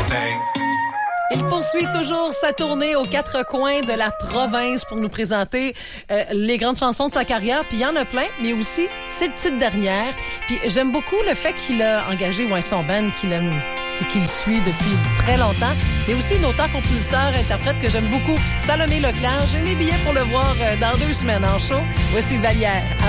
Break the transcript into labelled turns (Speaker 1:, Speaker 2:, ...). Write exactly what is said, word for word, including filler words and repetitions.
Speaker 1: Il poursuit toujours sa tournée aux quatre coins de la province pour nous présenter euh, les grandes chansons de sa carrière. Puis il y en a plein, mais aussi ses petites dernières. Puis j'aime beaucoup le fait qu'il a engagé ouais, son band, qu'il aime, qu'il suit depuis très longtemps. Il y a aussi une auteure, compositeur, interprète que j'aime beaucoup, Salomé Leclerc. J'ai mes billets pour le voir euh, dans deux semaines en show. Voici Vallière.